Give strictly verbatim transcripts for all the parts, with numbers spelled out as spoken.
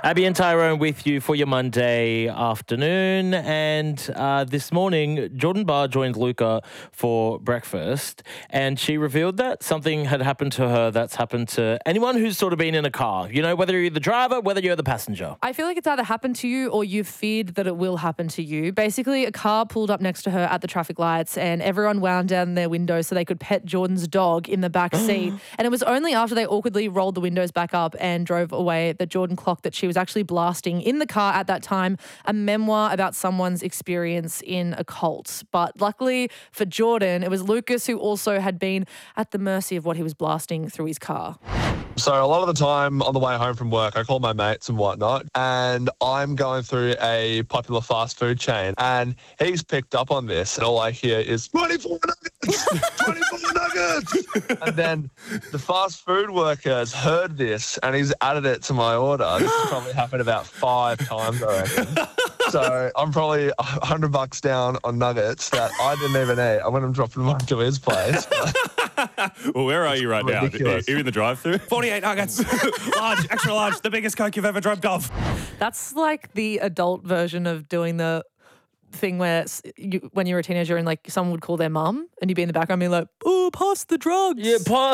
Abby and Tyrone with you for your Monday afternoon. And uh, this morning, Jordan Barr joined Luca for breakfast, and she revealed that something had happened to her that's happened to anyone who's sort of been in a car. You know, whether you're the driver, whether you're the passenger. I feel like it's either happened to you or you've feared that it will happen to you. Basically, a car pulled up next to her at the traffic lights and everyone wound down their windows so they could pet Jordan's dog in the back seat. And it was only after they awkwardly rolled the windows back up and drove away that Jordan clocked that she was actually blasting in the car at that time a memoir about someone's experience in a cult. But luckily for Jordan, it was Lucas who also had been at the mercy of what he was blasting through his car. So a lot of the time on the way home from work, I call my mates and whatnot, and I'm going through a popular fast food chain, and he's picked up on this, and all I hear is twenty-four nuggets, twenty-four nuggets. And then the fast food worker has heard this, and he's added it to my order. This has probably happened about five times, I reckon. So I'm probably a hundred bucks down on nuggets that I didn't even eat. I went and dropped them off to his place. Well, where are you right ridiculous. now? Are you in the drive-thru? forty-eight nuggets, large, extra large, the biggest Coke you've ever dreamt of. That's like the adult version of doing the thing where s- you, when you were a teenager and like someone would call their mum and you'd be in the background being like, oh, pass the drugs. Yeah, pass,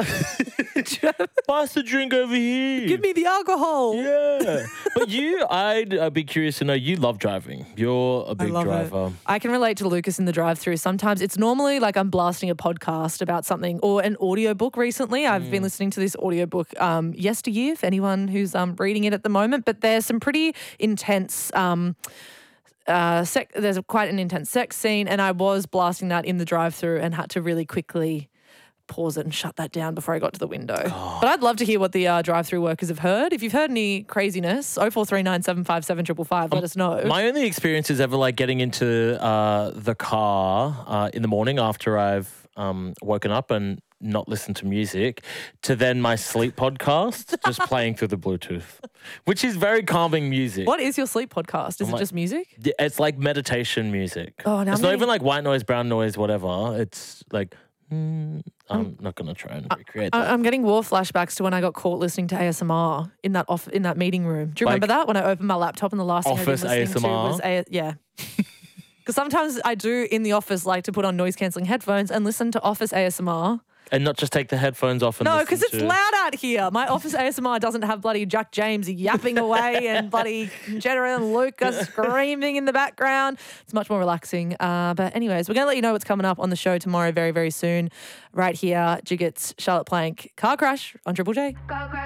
pass the drink over here. Give me the alcohol. Yeah. But you, I'd, I'd be curious to know, you love driving. You're a big love it. driver. I can relate to Lucas in the drive-through. Sometimes it's normally like I'm blasting a podcast about something or an audiobook recently. I've been listening to this audiobook um, yesteryear for anyone who's um, reading it at the moment. But there's some pretty intense... Um, Uh, sec- there's a, quite an intense sex scene, and I was blasting that in the drive-through and had to really quickly pause it and shut that down before I got to the window. Oh. But I'd love to hear what the uh, drive-through workers have heard. If you've heard any craziness, oh four three nine seven five seven five five five, let us know. My only experience is ever like getting into uh, the car uh, in the morning after I've um, woken up and not listen to music, to then my sleep podcast just playing through the Bluetooth, which is very calming music. What is your sleep podcast? Is I'm it like- just music? Yeah, it's like meditation music. Oh, now it's I'm not getting- even like white noise, brown noise, whatever. It's like, mm, I'm not going to try and recreate I- that. I'm getting war flashbacks to when I got caught listening to A S M R in that off in that meeting room. Do you Like remember that? When I opened my laptop and the last thing I'd been Office listening A S M R? to was A- yeah. Because sometimes I do in the office like to put on noise cancelling headphones and listen to office A S M R. And not just take the headphones off and No, listen because it's to- loud out here. My office A S M R doesn't have bloody Jack James yapping away and bloody Jenna and Luca screaming in the background. It's much more relaxing. Uh, but anyways, we're going to let you know what's coming up on the show tomorrow very, very soon. Right here, Jiggett's Charlotte Plank Car Crash on Triple J.